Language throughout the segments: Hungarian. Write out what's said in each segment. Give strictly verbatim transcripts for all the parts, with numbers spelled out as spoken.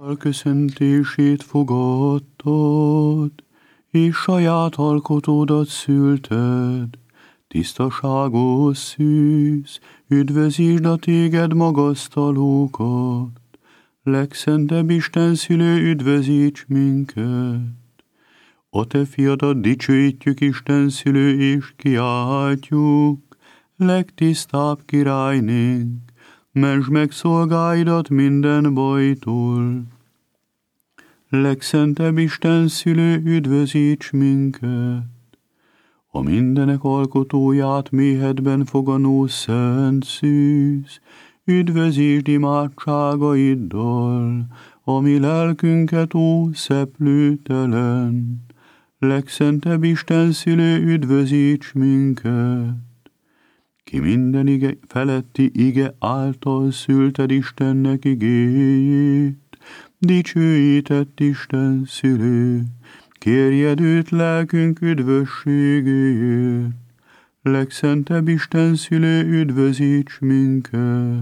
Köszöntését fogadtad, és saját alkotódat szülted. Tisztaságos szűz, üdvözítsd a téged magasztalókat. Legszentebb Isten szülő, üdvözíts minket. A te fiadat dicsőítjük, Isten szülő, és kiáltjuk. Legtisztább királynénk, mentsd meg szolgáidat minden bajtól. Legszentebb Isten szülő, üdvözíts minket. A mindenek alkotóját méhedben foganó szent szűz, üdvözítsd imádságaiddal, ami lelkünket, ó szeplőtelen. Legszentebb Isten szülő, üdvözíts minket. Ki minden ige feletti ige által szülted Istennek igéjét, dicsőített Isten szülő, kérjed őt lelkünk üdvösségéért. Legszentebb Isten szülő, üdvözíts minket.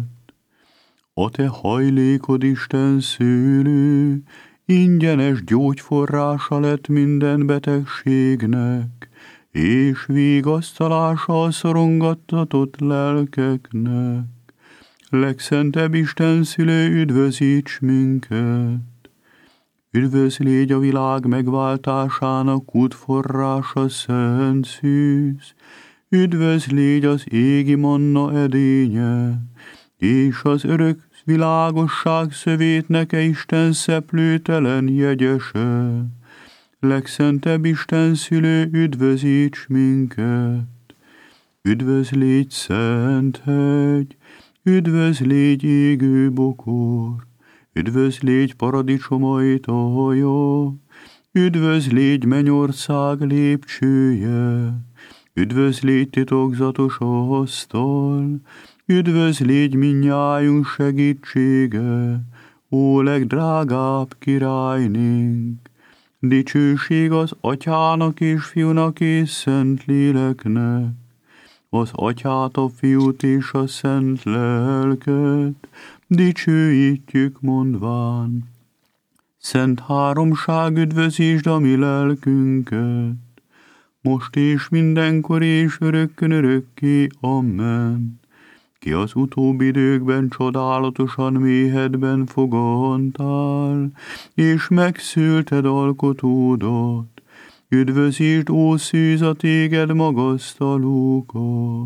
A te hajlékod, Isten szülő, ingyenes gyógyforrása lett minden betegségnek, és vigasztalással szorongattatott lelkeknek. Legszentebb Isten szülő, üdvözíts minket. Üdvözl légy a világ megváltásának útforrása, szent szűz, üdvözl légy az égi manna edénye, és az örök világosság szövétneke, Isten szeplőtelen jegyese. Legszentebb Isten szülő, üdvözíts minket. Üdvözl légy szent hegy, üdvözl légy égő bokor, üdvözl légy paradicsom ajtaja, üdvözl légy mennyország lépcsője, üdvözl légy titokzatos asztal, üdvözl légy mindnyájunk segítsége, ó legdrágább királynénk. Dicsőség az Atyának és Fiúnak és Szent Léleknek, az Atyát, a Fiút és a Szent Lelket dicsőítjük mondván. Szent Háromság, üdvözítsd a mi lelkünket, most és mindenkor és örökkön örökké. Amen. Ki az utóbbi időkben csodálatosan méhedben fogantál, és megszülted alkotódat, üdvözítsd, ó szűz, a téged magasztalókat.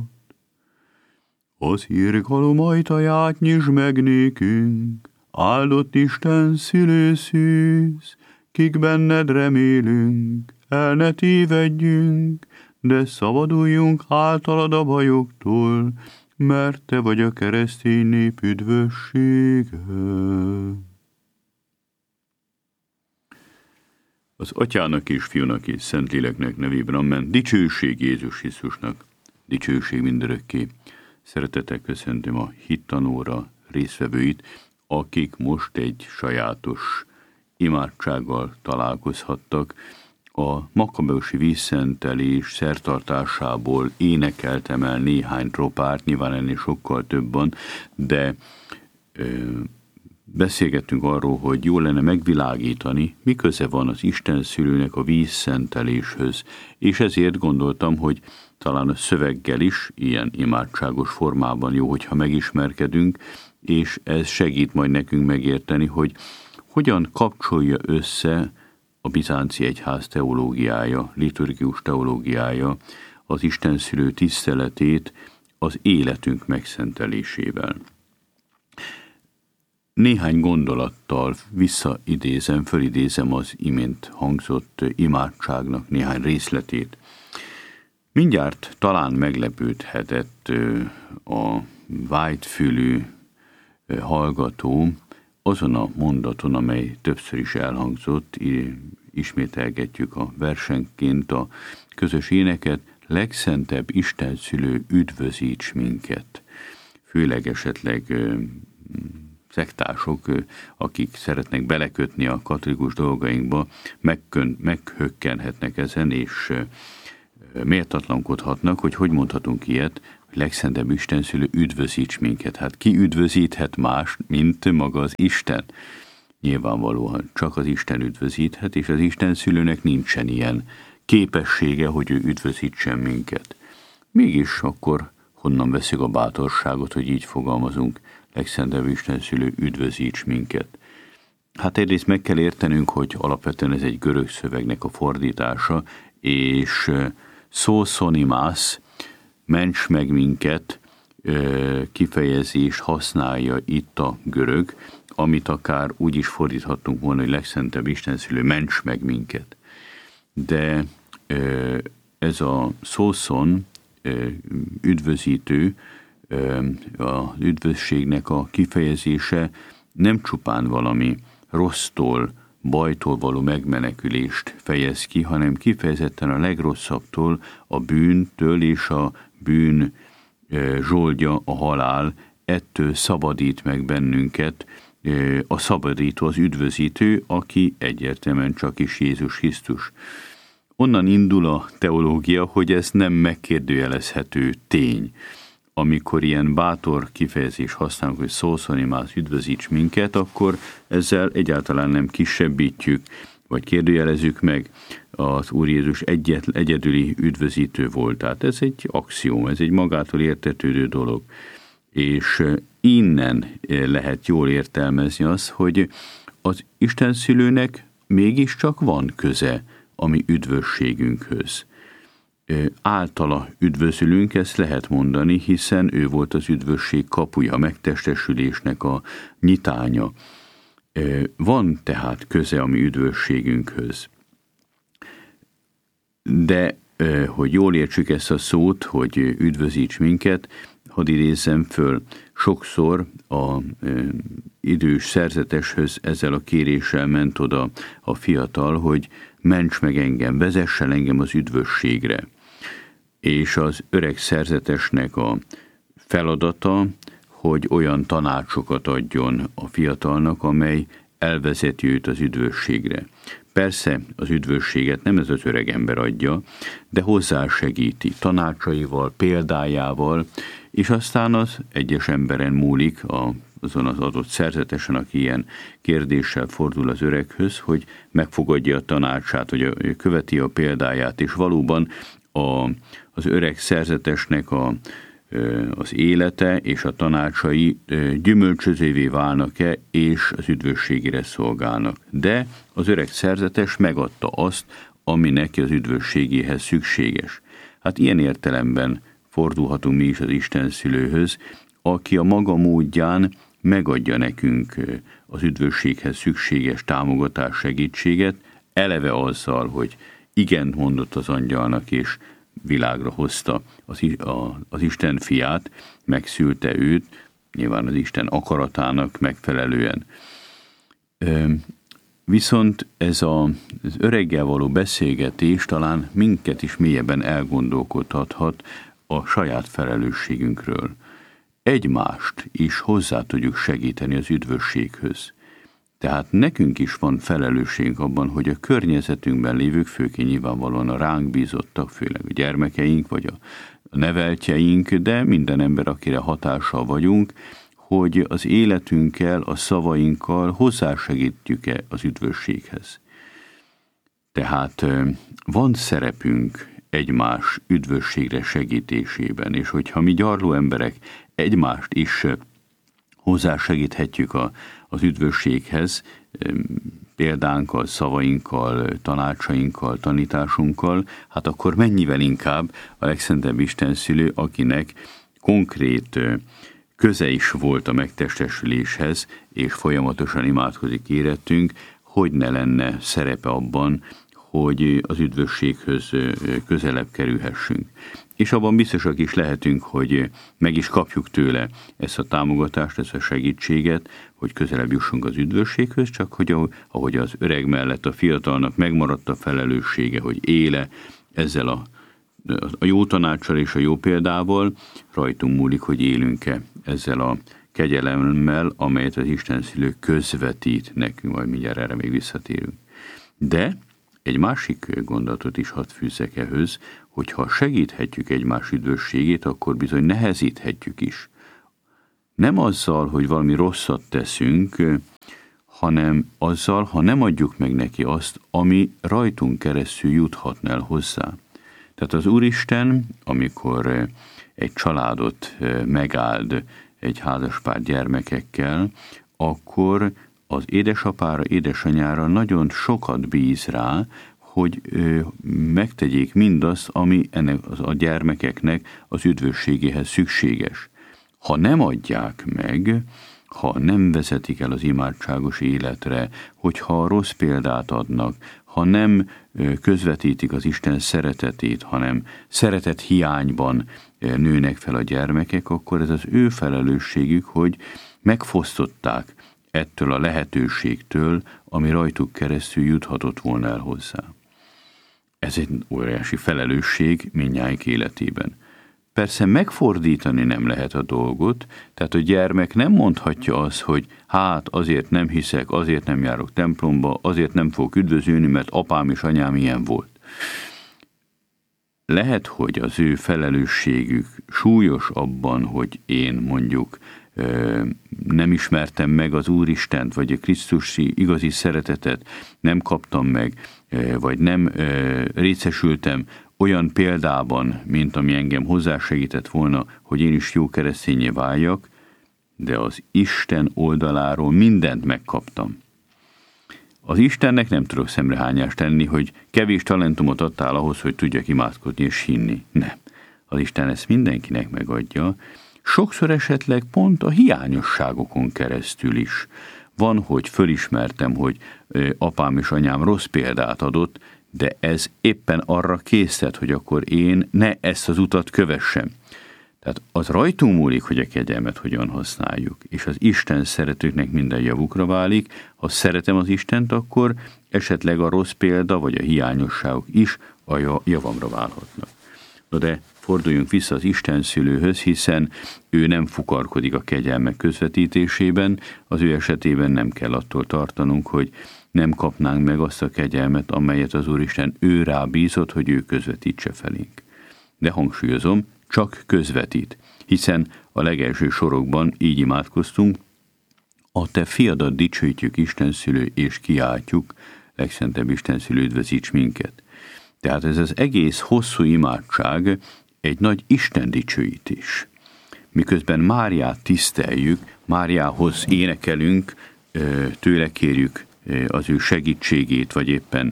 Az irgalom ajtaját nyisd meg nékünk, áldott Isten szülő szűz, kik benned remélünk, el ne tévedjünk, de szabaduljunk általad a bajoktól, mert te vagy a keresztény nép üdvössége. Az Atyának és Fiúnak és Szentléleknek nevében, amen. Dicsőség Jézus Krisztusnak, dicsőség mindörökké. Szeretettel köszöntöm a hittanóra résztvevőit, akik most egy sajátos imádsággal találkozhattak. A Makkabeusi vízszentelés szertartásából énekeltem el néhány tropárt, nyilván ennél sokkal több van, de ö, beszélgettünk arról, hogy jó lenne megvilágítani, mi köze van az Isten szülőnek a vízszenteléshöz, és ezért gondoltam, hogy talán a szöveggel is ilyen imádságos formában jó, hogyha megismerkedünk, és ez segít majd nekünk megérteni, hogy hogyan kapcsolja össze a bizánci egyház teológiája, liturgikus teológiája az istenszülő tiszteletét az életünk megszentelésével. Néhány gondolattal visszaidézem, fölidézem az imént hangzott imádságnak néhány részletét. Mindjárt talán meglepődhetett a vágyfülű hallgató azon a mondaton, amely többször is elhangzott, ismételgetjük a versenként a közös éneket, legszentebb Isten szülő, üdvözíts minket. Főleg esetleg ö, szektások, ö, akik szeretnek belekötni a katolikus dolgainkba, megkön, meghökkenhetnek ezen, és ö, méltatlankodhatnak, hogy hogy mondhatunk ilyet, hogy legszentebb Istenszülő, üdvözíts minket. Hát ki üdvözíthet más, mint maga az Isten? nyilvánvalóan csak az Isten üdvözíthet, és az Isten szülőnek nincsen ilyen képessége, hogy ő üdvözítsen minket. Mégis akkor honnan veszük a bátorságot, hogy így fogalmazunk, legszentebb Isten szülő, üdvözíts minket. Hát egyrészt meg kell értenünk, hogy alapvetően ez egy görög szövegnek a fordítása, és szószonimász, ments meg minket kifejezést használja itt a görög, amit akár úgy is fordíthattunk volna, hogy legszentebb Isten szülő, ments meg minket. De ez a szószon, üdvözítő, az üdvösségnek a kifejezése nem csupán valami rossztól, bajtól való megmenekülést fejez ki, hanem kifejezetten a legrosszabbtól, a bűntől és a bűn zsoldja, a halál, ettől szabadít meg bennünket, a szabadító, az üdvözítő, aki egyértelműen csak is Jézus Krisztus. Onnan indul a teológia, hogy ez nem megkérdőjelezhető tény. Amikor ilyen bátor kifejezés használunk, hogy szószonimász, üdvözíts minket, akkor ezzel egyáltalán nem kisebbítjük, vagy kérdőjelezzük meg az Úr Jézus egyet, egyedüli üdvözítő voltát. Ez egy axióm, ez egy magától értetődő dolog. És innen lehet jól értelmezni azt, hogy az Isten szülőnek mégiscsak van köze a mi üdvösségünkhöz. Általa üdvözülünk, ezt lehet mondani, hiszen ő volt az üdvösség kapuja, a megtestesülésnek a nyitánya. Van tehát köze a mi üdvösségünkhöz. De, hogy jól értsük ezt a szót, hogy üdvözíts minket, hadd idézzem föl, sokszor a idős szerzeteshöz ezzel a kéréssel ment oda a fiatal, hogy ments meg engem, vezessen engem az üdvösségre. És az öreg szerzetesnek a feladata, hogy olyan tanácsokat adjon a fiatalnak, amely elvezeti őt az üdvösségre. Persze az üdvösséget nem ez az öreg ember adja, de hozzásegíti tanácsaival, példájával, és aztán az egyes emberen múlik, azon az adott szerzetesen, aki ilyen kérdéssel fordul az öreghöz, hogy megfogadja a tanácsát, hogy követi a példáját, és valóban a, az öreg szerzetesnek a, az élete és a tanácsai gyümölcsözővé válnak-e, és az üdvösségére szolgálnak. De az öreg szerzetes megadta azt, ami neki az üdvösségéhez szükséges. Hát ilyen értelemben fordulhatunk mi is az Isten szülőhöz, aki a maga módján megadja nekünk az üdvösséghez szükséges támogatás, segítséget, eleve azzal, hogy igen mondott az angyalnak, és világra hozta az, a, az Isten fiát, megszülte őt, nyilván az Isten akaratának megfelelően. Viszont ez a, az öreggel való beszélgetés talán minket is mélyebben elgondolkodhathat a saját felelősségünkről. Egymást is hozzá tudjuk segíteni az üdvösséghöz. Tehát nekünk is van felelősségünk abban, hogy a környezetünkben lévők, főként nyilvánvalóan a ránk bízottak, főleg a gyermekeink, vagy a neveltjeink, de minden ember, akire hatással vagyunk, hogy az életünkkel, a szavainkkal hozzásegítjük-e az üdvösséghez. Tehát van szerepünk egymás üdvösségre segítésében, és hogyha mi gyarló emberek egymást is hozzásegíthetjük a, az üdvösséghez, példánkkal, szavainkkal, tanácsainkkal, tanításunkkal, hát akkor mennyivel inkább a legszentebb Isten szülő, akinek konkrét köze is volt a megtestesüléshez, és folyamatosan imádkozik érettünk, hogy ne lenne szerepe abban, hogy az üdvösséghöz közelebb kerülhessünk. És abban biztosak is lehetünk, hogy meg is kapjuk tőle ezt a támogatást, ezt a segítséget, hogy közelebb jussunk az üdvösséghöz, csak hogy ahogy az öreg mellett a fiatalnak megmaradt a felelőssége, hogy éle ezzel a, a jó tanácssal és a jó példával, rajtunk múlik, hogy élünk-e ezzel a kegyelemmel, amelyet az Isten szülő közvetít nekünk, majd mindjárt erre még visszatérünk. De egy másik gondolatot is hadd fűzzek ehhez, hogy ha segíthetjük egymás üdvösségét, akkor bizony nehezíthetjük is. Nem azzal, hogy valami rosszat teszünk, hanem azzal, ha nem adjuk meg neki azt, ami rajtunk keresztül juthatna el hozzá. Tehát az Úristen, amikor egy családot megáld egy házaspár gyermekekkel, akkor az édesapára, édesanyára nagyon sokat bíz rá, hogy megtegyék mindazt, ami ennek a gyermekeknek az üdvösségéhez szükséges. Ha nem adják meg, ha nem vezetik el az imádságos életre, hogyha rossz példát adnak, ha nem közvetítik az Isten szeretetét, hanem szeretet hiányban nőnek fel a gyermekek, akkor ez az ő felelősségük, hogy megfosztották ettől a lehetőségtől, ami rajtuk keresztül juthatott volna el hozzá. Ez egy óriási felelősség mindnyájunk életében. Persze megfordítani nem lehet a dolgot, tehát a gyermek nem mondhatja azt, hogy hát azért nem hiszek, azért nem járok templomba, azért nem fogok üdvözülni, mert apám és anyám ilyen volt. Lehet, hogy az ő felelősségük súlyos abban, hogy én mondjuk nem ismertem meg az Úristent, vagy a Krisztusi igazi szeretetet nem kaptam meg, vagy nem részesültem olyan példában, mint ami engem hozzásegített volna, hogy én is jó keresztényé váljak, de az Isten oldaláról mindent megkaptam. Az Istennek nem tudok szemrehányást tenni, hogy kevés talentumot adtál ahhoz, hogy tudjak imádkozni és hinni. Nem. Az Isten ezt mindenkinek megadja, sokszor esetleg pont a hiányosságokon keresztül is. Van, hogy fölismertem, hogy apám és anyám rossz példát adott, de ez éppen arra késztet, hogy akkor én ne ezt az utat kövessem. Tehát az rajtunk múlik, hogy a kegyelmet hogyan használjuk, és az Isten szeretőknek minden javukra válik. Ha szeretem az Istent, akkor esetleg a rossz példa vagy a hiányosságok is a javamra válhatnak. No de forduljunk vissza az Isten szülőhöz, hiszen ő nem fukarkodik a kegyelmek közvetítésében, az ő esetében nem kell attól tartanunk, hogy nem kapnánk meg azt a kegyelmet, amelyet az Úristen ő rábízott, hogy ő közvetítse felénk. De hangsúlyozom, csak közvetít, hiszen a legelső sorokban így imádkoztunk, a te fiadat dicsőítjük, Isten szülő, és kiáltjuk, legszentebb Isten szülő, üdvözíts minket. Tehát ez az egész hosszú imádság egy nagy Isten dicsőítés. Miközben Máriát tiszteljük, Máriához énekelünk, tőle kérjük az ő segítségét, vagy éppen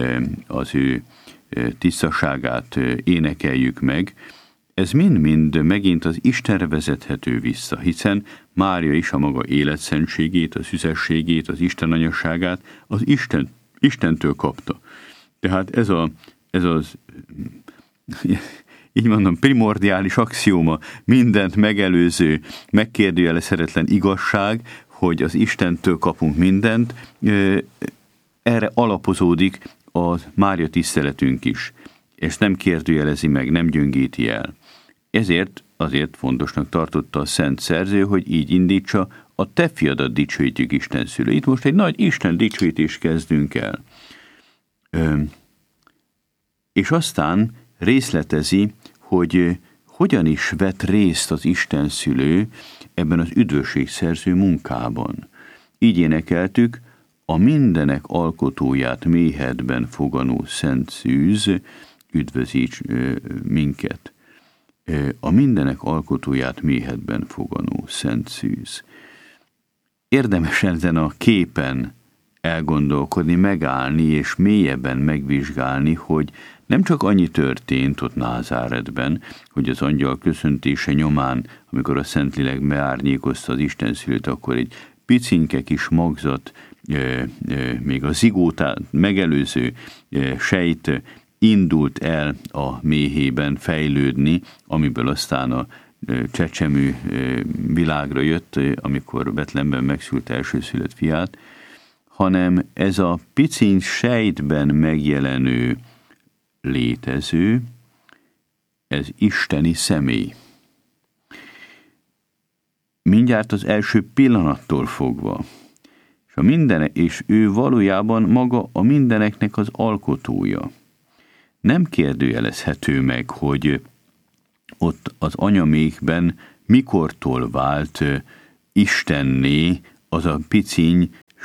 az ő tisztaságát énekeljük meg, ez mind-mind megint az Istenre vezethető vissza, hiszen Mária is a maga életszentségét, az szüzességét, az Isten anyaságát az Isten, Istentől kapta. Tehát ez, a, ez az, így mondom, primordiális axióma, mindent megelőző, megkérdőjelezhetetlen igazság, hogy az Istentől kapunk mindent, erre alapozódik a Mária tiszteletünk is. Ezt nem kérdőjelezi meg, nem gyöngíti el. Ezért azért fontosnak tartotta a szent szerző, hogy így indítsa, a te fiadat dicsőítjük, Isten szülő. Itt most egy nagy Isten dicsőítést kezdünk el. Ö, és aztán részletezi, hogy hogyan is vett részt az Isten szülő ebben az üdvösségszerző munkában. Így énekeltük, a mindenek alkotóját méhedben foganó szent szűz, üdvözíts minket. A mindenek alkotóját méhedben foganó szent szűz. Érdemes ezen a képen elgondolkodni, megállni és mélyebben megvizsgálni, hogy nem csak annyi történt ott Názáretben, hogy az angyal köszöntése nyomán, amikor a Szentlélek beárnyékozta az Isten szülőt, akkor egy picinke kis magzat, még a zigótát megelőző sejt indult el a méhében fejlődni, amiből aztán a csecsemő világra jött, amikor Betlehemben megszülte elsőszülött fiát, hanem ez a piciny sejtben megjelenő létező, ez isteni személy. Mindjárt az első pillanattól fogva, és, a mindene, és ő valójában maga a mindeneknek az alkotója. Nem kérdőjelezhető meg, hogy ott az anyamékben mikortól vált Istenné az a piciny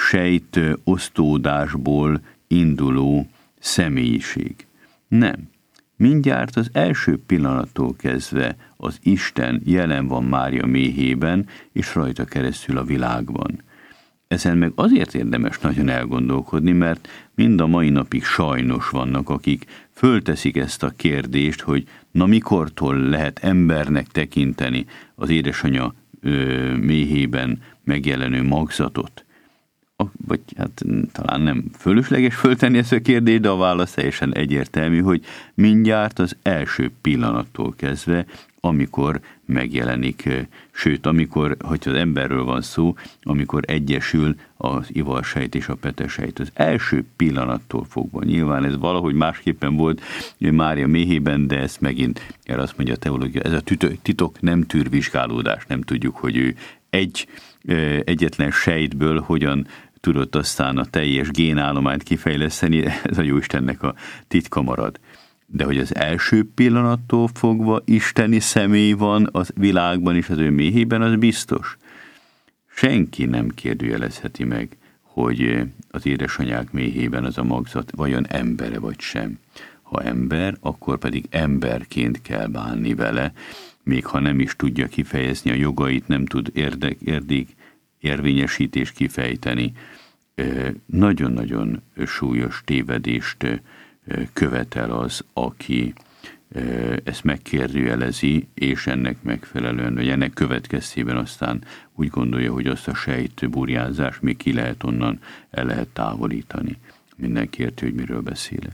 sejt osztódásból induló személyiség. Nem. Mindjárt az első pillanattól kezdve az Isten jelen van Mária méhében, és rajta keresztül a világban. Ezen meg azért érdemes nagyon elgondolkodni, mert mind a mai napig sajnos vannak, akik fölteszik ezt a kérdést, hogy na mikortól lehet embernek tekinteni az édesanyja ö, méhében megjelenő magzatot. A, vagy hát talán nem fölösleges föltenni ezt a kérdést, de a válasz teljesen egyértelmű, hogy mindjárt az első pillanattól kezdve, amikor megjelenik, sőt, amikor, hogyha az emberről van szó, amikor egyesül az ivarsejt és a petesejt. Az első pillanattól fogva. Nyilván ez valahogy másképpen volt Mária méhében, de ezt megint, erre azt mondja a teológia, ez a titok nem tűr vizsgálódás, nem tudjuk, hogy ő egy egyetlen sejtből hogyan tudott aztán a teljes génállományt kifejleszteni, ez a Jóistennek a titka marad. De hogy az első pillanattól fogva isteni személy van az világban és az ő méhében, az biztos. Senki nem kérdőjelezheti meg, hogy az édesanyák méhében az a magzat vajon embere vagy sem. Ha ember, akkor pedig emberként kell bánni vele, még ha nem is tudja kifejezni a jogait, nem tud érdek, érdek, érvényesítést kifejteni. Nagyon-nagyon súlyos tévedést követel az, aki ezt megkérdőjelezi, és ennek megfelelően, vagy ennek következtében aztán úgy gondolja, hogy azt a sejtburjánzást még ki lehet onnan, el lehet távolítani. Mindenki érti, hogy miről beszélek.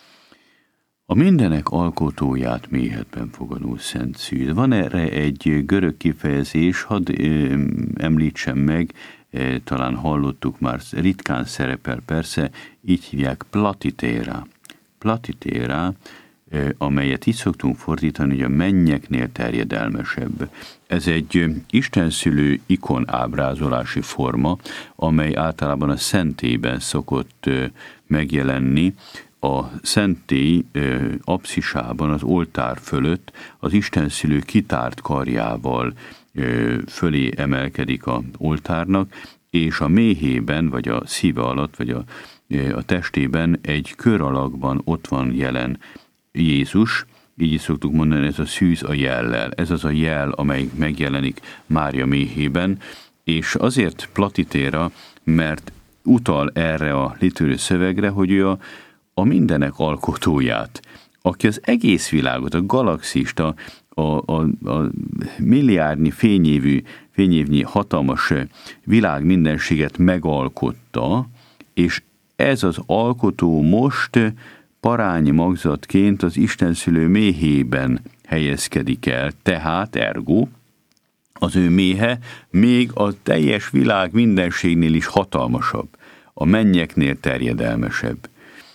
A mindenek alkotóját méhetben fogadó Szent Szűz. Van erre egy görög kifejezés, hadd említsem meg, talán hallottuk már, ritkán szerepel persze, így hívják platitéra. Platitéra, amelyet így szoktunk fordítani, hogy a mennyeknél terjedelmesebb. Ez egy istenszülő ikon ábrázolási forma, amely általában a szentélyben szokott megjelenni. A szentély apszisában, az oltár fölött az istenszülő kitárt karjával fölé emelkedik az oltárnak, és a méhében, vagy a szíve alatt, vagy a, a testében egy kör alakban ott van jelen Jézus, így is szoktuk mondani, ez a szűz a jellel. Ez az a jel, amely megjelenik Mária méhében, és azért platitéra, mert utal erre a litúrgiai szövegre, hogy ő a, a mindenek alkotóját, aki az egész világot, a galaxist, a, a, a, a milliárdnyi fényévű, fényévnyi hatalmas világ mindenséget megalkotta, és ez az alkotó most parányi magzatként az istenszülő méhében helyezkedik el, tehát ergo az ő méhe még a teljes világ mindenségnél is hatalmasabb, a mennyeknél terjedelmesebb.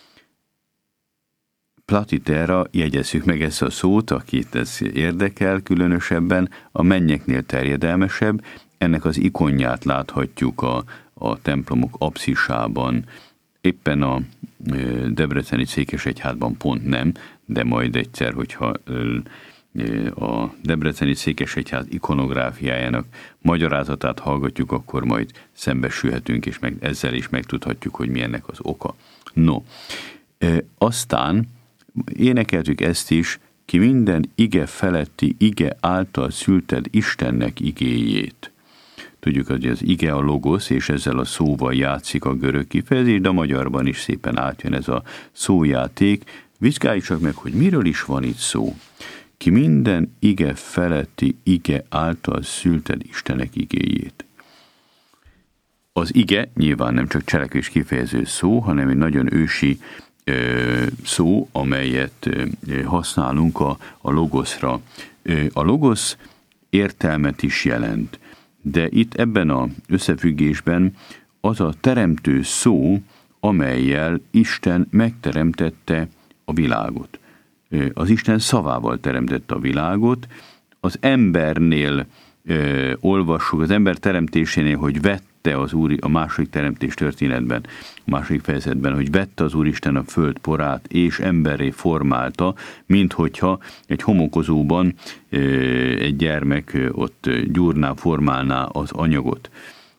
Platitera, jegyezzük meg ezt a szót, akit ez érdekel különösebben, a mennyeknél terjedelmesebb, ennek az ikonját láthatjuk a, a templomok apszisában, éppen a debreceni székesegyházban pont nem, de majd egyszer, hogyha a debreceni székesegyház ikonográfiájának magyarázatát hallgatjuk, akkor majd szembesülhetünk, és meg, ezzel is megtudhatjuk, hogy mi ennek az oka. No, aztán énekeltük ezt is, ki minden ige feletti ige által szülted Istennek igéjét. Tudjuk, hogy az ige a logosz, és ezzel a szóval játszik a görög kifejezés, de a magyarban is szépen átjön ez a szójáték. Vizsgáljuk csak meg, hogy miről is van itt szó. Ki minden ige feletti ige által szülted Istennek igéjét. Az ige nyilván nem csak cselekvés kifejező szó, hanem egy nagyon ősi ö, szó, amelyet ö, használunk a, a logoszra. Ö, a logosz értelmet is jelent. De itt ebben az összefüggésben az a teremtő szó, amellyel Isten megteremtette a világot. Az Isten szavával teremtette a világot, az embernél ö, olvassuk, az ember teremtésénél, hogy vette az Úr, a második teremtés történetben, a második fejezetben, hogy vette az Úristen a föld porát, és emberré formálta, mint hogyha egy homokozóban ö, egy gyermek ö, ott gyúrná, formálná az anyagot.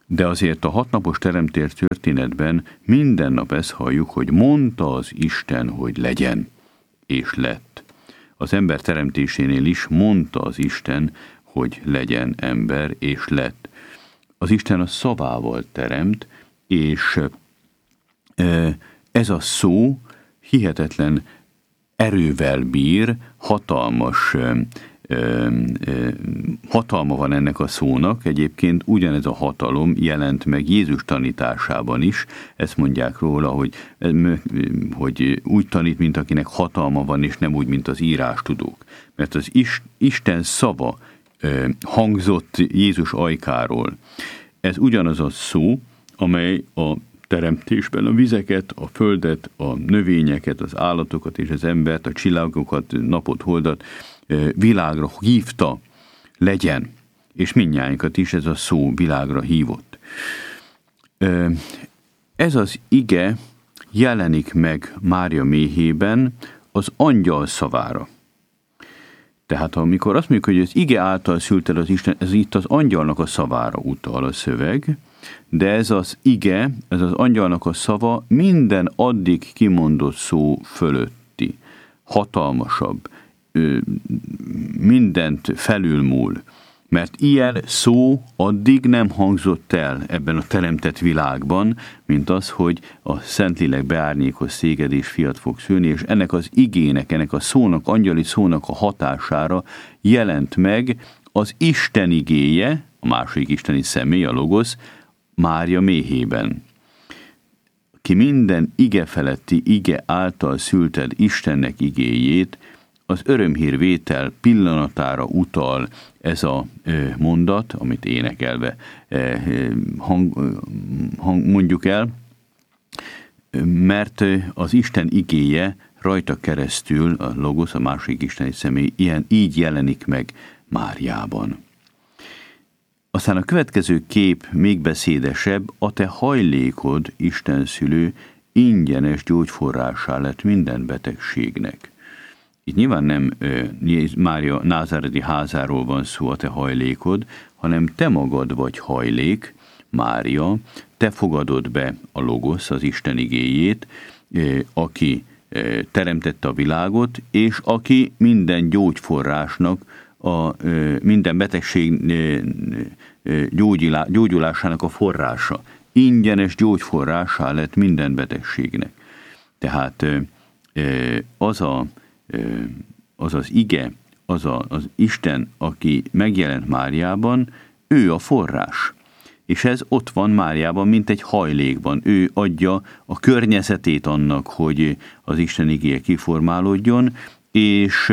De azért a hatnapos teremtés történetben minden nap ezt halljuk, hogy mondta az Isten, hogy legyen, és lett. Az ember teremtésénél is mondta az Isten, hogy legyen ember, és lett. Az Isten a szavával teremt, és ez a szó hihetetlen erővel bír, hatalmas hatalma van ennek a szónak. Egyébként ugyanez a hatalom jelent meg Jézus tanításában is. Ezt mondják róla, hogy, hogy úgy tanít, mint akinek hatalma van, és nem úgy, mint az írástudók. Mert az Isten szava hangzott Jézus ajkáról. Ez ugyanaz a szó, amely a teremtésben a vizeket, a földet, a növényeket, az állatokat és az embert, a csillagokat, napot, holdat világra hívta, legyen, és mindnyájunkat is ez a szó világra hívott. Ez az ige jelenik meg Mária méhében az angyal szavára. Tehát amikor azt mondjuk, hogy az ige által szült el az Isten, ez itt az angyalnak a szavára utal a szöveg, de ez az ige, ez az angyalnak a szava minden addig kimondott szó fölötti, hatalmasabb, mindent felülmúl, mert ilyen szó addig nem hangzott el ebben a teremtett világban, mint az, hogy a Szentlélek beárnyékoz téged és fiat fog szülni, és ennek az igének, ennek a szónak, angyali szónak a hatására jelent meg az Isten igéje, a második isteni személy, a Logosz, Mária méhében. Ki minden ige feletti ige által szülted Istennek igéjét, az örömhírvétel pillanatára utal ez a mondat, amit énekelve hang, hang, mondjuk el, mert az Isten igéje rajta keresztül, a Logosz, a második isteni személy, ilyen így jelenik meg Máriában. Aztán a következő kép még beszédesebb, a te hajlékod, Isten szülő, ingyenes gyógyforrásá lett minden betegségnek. Itt nyilván nem Mária názáreti házáról van szó, a te hajlékod, hanem te magad vagy hajlék, Mária, te fogadod be a Logosz, az Isten igéjét, aki teremtette a világot, és aki minden gyógyforrásnak, a minden betegség gyógyulásának a forrása. Ingyenes gyógyforrásá lett minden betegségnek. Tehát az a az az ige, az a, az Isten, aki megjelent Máriában, ő a forrás. És ez ott van Máriában, mint egy hajlékban. Ő adja a környezetét annak, hogy az Isten igéje kiformálódjon, és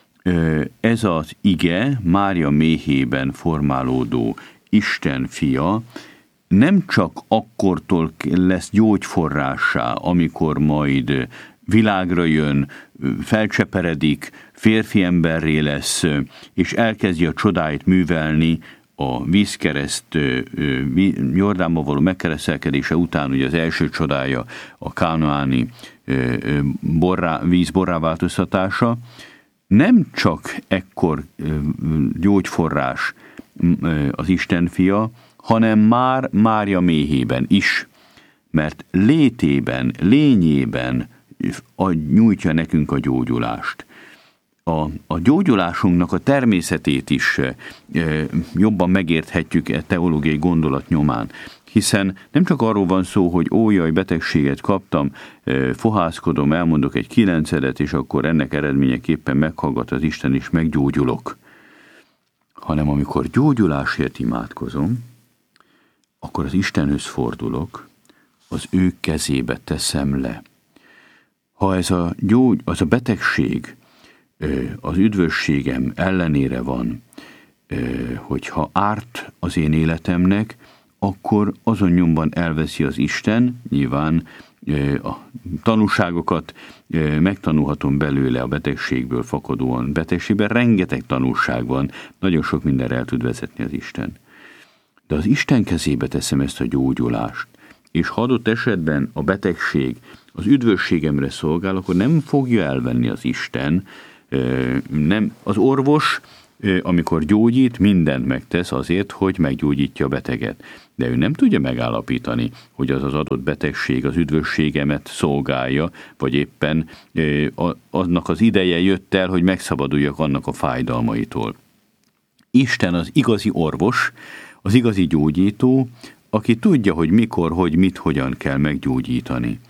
ez az ige, Mária méhében formálódó Isten fia, nem csak akkortól lesz gyógyforrássá, amikor majd világra jön, felcseperedik, férfi emberré lesz, és elkezdi a csodáit művelni a vízkereszt, Jordánba való megkeresztelkedése után, ugye az első csodája a kánaáni borrá, víz borrá változtatása. Nem csak ekkor gyógyforrás az Isten fia, hanem már Mária méhében is, mert létében, lényében nyújtja nekünk a gyógyulást. A, a gyógyulásunknak a természetét is e, jobban megérthetjük e teológiai gondolat nyomán, hiszen nem csak arról van szó, hogy ó, jaj, betegséget kaptam, e, fohászkodom, elmondok egy kilencedet, és akkor ennek eredményeképpen meghallgat az Isten, és meggyógyulok. Hanem amikor gyógyulásért imádkozom, akkor az Istenhöz fordulok, az ő kezébe teszem le. Ha ez a, gyógy, az a betegség az üdvösségem ellenére van, hogyha árt az én életemnek, akkor azon nyomban elveszi az Isten, nyilván a tanúságokat megtanulhatom belőle a betegségből fakadóan. Betegségben rengeteg tanulság van, nagyon sok mindenre el tud vezetni az Isten. De az Isten kezébe teszem ezt a gyógyulást, és ha adott esetben a betegség az üdvösségemre szolgál, akkor nem fogja elvenni az Isten, nem, az orvos amikor gyógyít, mindent megtesz azért, hogy meggyógyítja a beteget. De ő nem tudja megállapítani, hogy az az adott betegség az üdvösségemet szolgálja, vagy éppen annak az ideje jött el, hogy megszabaduljak annak a fájdalmaitól. Isten az igazi orvos, az igazi gyógyító, aki tudja, hogy mikor, hogy mit, hogyan kell meggyógyítani.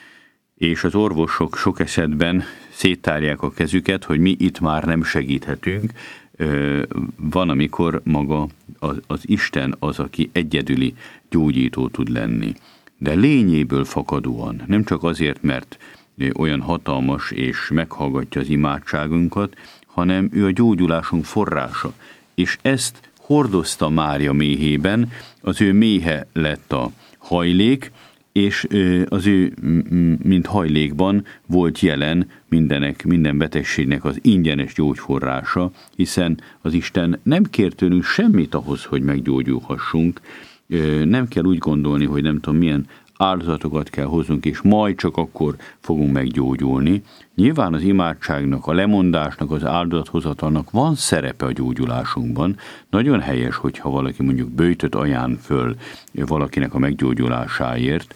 És az orvosok sok esetben széttárják a kezüket, hogy mi itt már nem segíthetünk. Van, amikor maga az, az Isten az, aki egyedüli gyógyító tud lenni. De lényéből fakadóan, nem csak azért, mert olyan hatalmas és meghallgatja az imádságunkat, hanem ő a gyógyulásunk forrása. És ezt hordozta Mária méhében, az ő méhe lett a hajlék, és az ő, mint hajlékban volt jelen mindenek, minden betegségnek az ingyenes gyógyforrása, hiszen az Isten nem kér tőlünk semmit ahhoz, hogy meggyógyulhassunk. Nem kell úgy gondolni, hogy nem tudom milyen áldozatokat kell hoznunk, és majd csak akkor fogunk meggyógyulni. Nyilván az imádságnak, a lemondásnak, az áldozathozatalnak van szerepe a gyógyulásunkban. Nagyon helyes, hogyha valaki mondjuk böjtöt ajánl föl valakinek a meggyógyulásáért,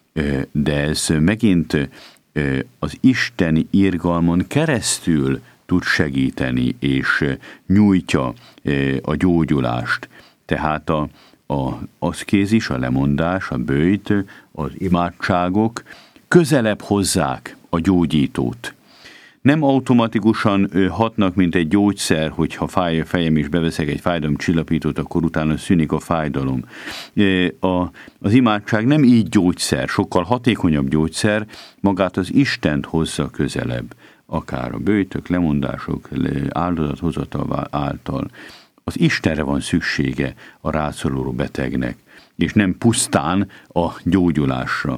de ez megint az isteni irgalmon keresztül tud segíteni, és nyújtja a gyógyulást. Tehát a A aszkézis, a lemondás, a böjt, az imádságok közelebb hozzák a gyógyítót. Nem automatikusan hatnak, mint egy gyógyszer, hogyha fáj a fejem és beveszek egy fájdalomcsillapítót, akkor utána szűnik a fájdalom. A, az imádság nem így gyógyszer, sokkal hatékonyabb gyógyszer, magát az Istent hozza közelebb, akár a böjtök, lemondások, áldozathozatal által. Az Istenre van szüksége a rászoruló betegnek, és nem pusztán a gyógyulásra.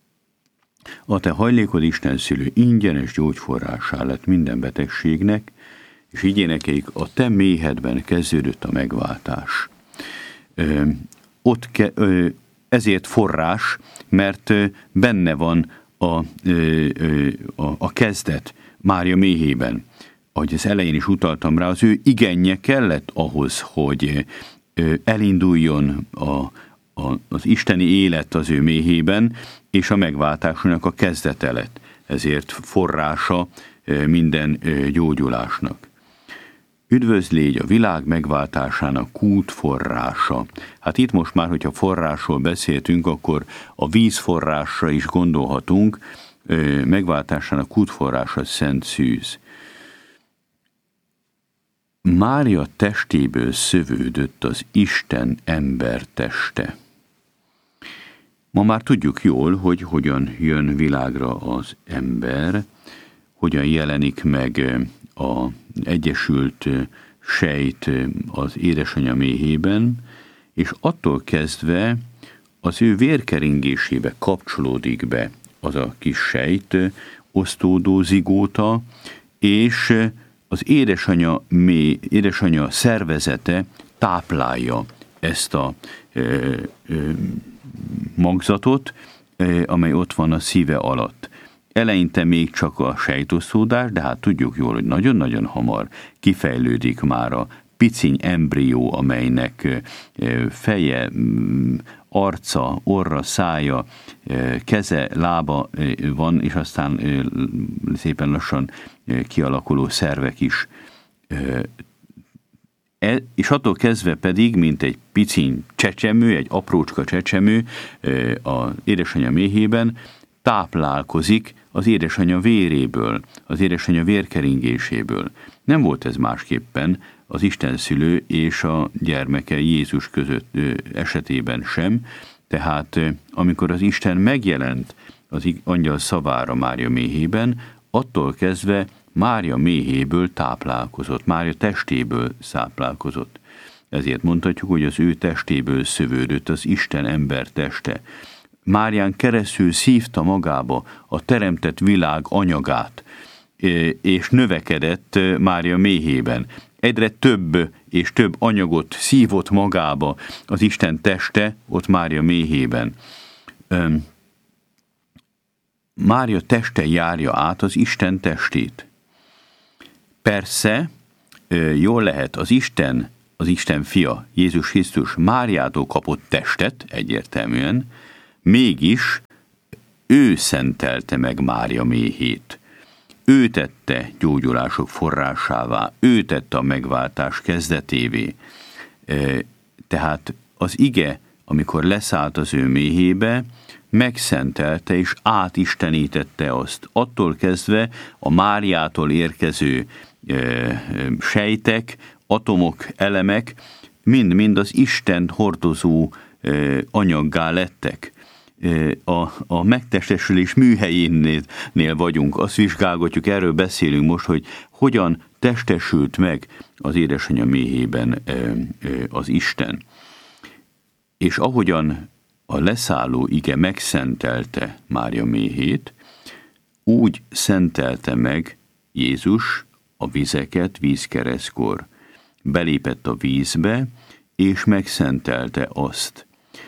A te hajlékod Isten szülő ingyenes gyógyforrásá lett minden betegségnek, és így énekeljük, a te méhedben kezdődött a megváltás. Ö, ott ke, ö, ezért forrás, mert ö, benne van a, ö, ö, a, a kezdet Mária méhében. Ahogy az elején is utaltam rá, az ő igenje kellett ahhoz, hogy elinduljon a, a, az isteni élet az ő méhében, és a megváltásnak a kezdete lett. Ezért forrása minden gyógyulásnak. Üdvözl légy a világ megváltásának kút forrása. Hát itt most már, hogyha forrásról beszéltünk, akkor a vízforrásra is gondolhatunk, megváltásának kút forrása Szent Szűz. Mária testéből szövődött az Isten ember teste. Ma már tudjuk jól, hogy hogyan jön világra az ember, hogyan jelenik meg az egyesült sejt az édesanyja méhében, és attól kezdve az ő vérkeringésébe kapcsolódik be az a kis sejt, osztódó zigóta, és az édesanyja, mély, édesanyja szervezete táplálja ezt a ö, ö, magzatot, ö, amely ott van a szíve alatt. Eleinte még csak a sejtosztódás, de hát tudjuk jól, hogy nagyon-nagyon hamar kifejlődik már a piciny embrió, amelynek feje, arca, orra, szája, keze, lába van, és aztán szépen lassan kialakuló szervek is. És attól kezdve pedig, mint egy piciny csecsemő, egy aprócska csecsemő az édesanyja méhében táplálkozik az édesanyja véréből, az édesanyja vérkeringéséből. Nem volt ez másképpen az istenszülő és a gyermeke Jézus között esetében sem, tehát amikor az Isten megjelent az angyal szavára Mária méhében, attól kezdve Mária méhéből táplálkozott, Mária testéből táplálkozott. Ezért mondhatjuk, hogy az ő testéből szövődött az Isten ember teste. Márián keresztül szívta magába a teremtett világ anyagát, és növekedett Mária méhében. Egyre több és több anyagot szívott magába az Isten teste, ott Mária méhében. Mária teste járja át az Isten testét. Persze, jól lehet, az Isten, az Isten fia, Jézus Krisztus Máriától kapott testet, egyértelműen, mégis ő szentelte meg Mária méhét. Ő tette gyógyulások forrásává, ő tette a megváltás kezdetévé. Tehát az ige, amikor leszállt az ő méhébe, megszentelte és átistenítette azt. Attól kezdve a Máriától érkező sejtek, atomok, elemek mind-mind az Isten hordozó anyaggá lettek. A, a megtestesülés műhelyénél vagyunk, azt vizsgálgatjuk, erről beszélünk most, hogy hogyan testesült meg az édesanyja méhében az Isten. És ahogyan a leszálló ige megszentelte Mária méhét, úgy szentelte meg Jézus a vizeket vízkeresztkor. Belépett a vízbe, és megszentelte azt.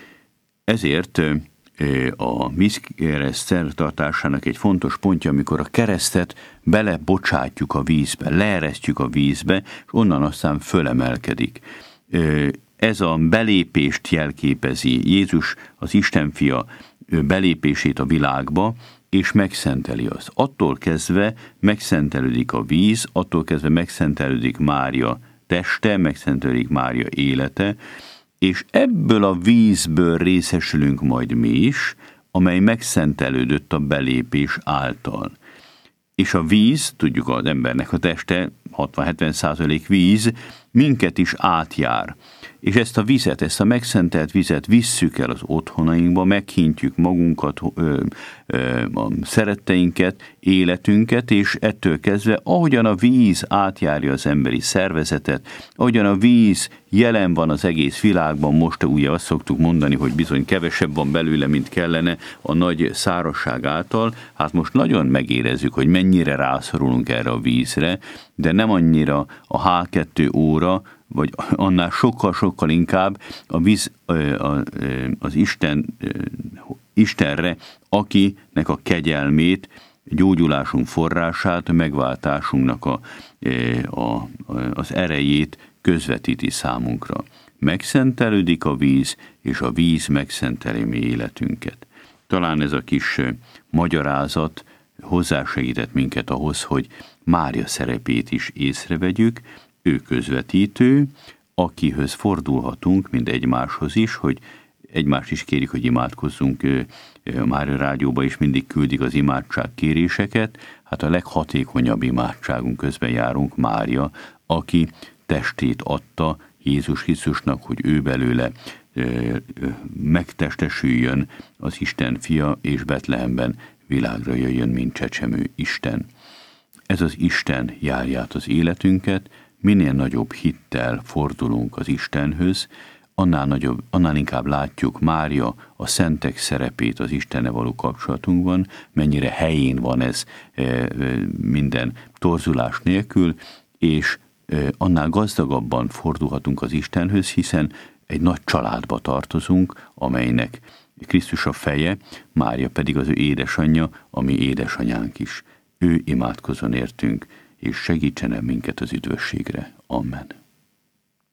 Ezért a vízkereszt szertartásának egy fontos pontja, amikor a keresztet belebocsátjuk a vízbe, leeresztjük a vízbe, és onnan aztán fölemelkedik. Ez a belépést jelképezi, Jézus, az Isten fia belépését a világba, és megszenteli azt. Attól kezdve megszentelődik a víz, attól kezdve megszentelődik Mária teste, megszentelődik Mária élete, és ebből a vízből részesülünk majd mi is, amely megszentelődött a belépés által. És a víz, tudjuk, az embernek a teste hatvan-hetven százalék víz, minket is átjár. És ezt a vizet, ezt a megszentelt vizet visszük el az otthonainkba, meghintjük magunkat, ö, ö, a szeretteinket, életünket, és ettől kezdve, ahogyan a víz átjárja az emberi szervezetet, ahogyan a víz jelen van az egész világban, most ugye azt szoktuk mondani, hogy bizony kevesebb van belőle, mint kellene a nagy szárazság által, hát most nagyon megérezzük, hogy mennyire rászorulunk erre a vízre, de nem annyira a há kettő óra, vagy annál sokkal-sokkal inkább a víz, az Isten, Istenre, akinek a kegyelmét, gyógyulásunk forrását, megváltásunknak a, a, az erejét közvetíti számunkra. Megszentelődik a víz, és a víz megszenteli mi életünket. Talán ez a kis magyarázat hozzásegített minket ahhoz, hogy Mária szerepét is észrevegyük, ő közvetítő, akihöz fordulhatunk, mint egymáshoz is, hogy egymást is kérik, hogy imádkozzunk. A Mária Rádióba is mindig küldik az imádság kéréseket. Hát a leghatékonyabb imádságunk közben járunk Mária, aki testét adta Jézus Krisztusnak, hogy ő belőle megtestesüljön az Isten fia, és Betlehemben világra jöjjön, mint csecsemő Isten. Ez az Isten járja át az életünket, minél nagyobb hittel fordulunk az Istenhöz, annál, nagyobb, annál inkább látjuk Mária a szentek szerepét az Istennel való kapcsolatunkban, mennyire helyén van ez minden torzulás nélkül, és annál gazdagabban fordulhatunk az Istenhöz, hiszen egy nagy családba tartozunk, amelynek Krisztus a feje, Mária pedig az ő édesanyja, ami édesanyánk is. Ő imádkozzon értünk, és segítsen el minket az üdvösségre. Amen.